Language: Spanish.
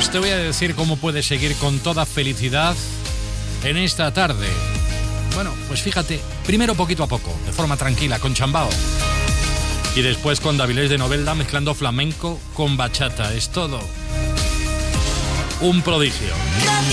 Pues te voy a decir cómo puedes seguir con toda felicidad en esta tarde. Bueno, pues fíjate, primero poquito a poco, de forma tranquila, con Chambao. Y después con Davilés de Novelda mezclando flamenco con bachata. Es todo un prodigio.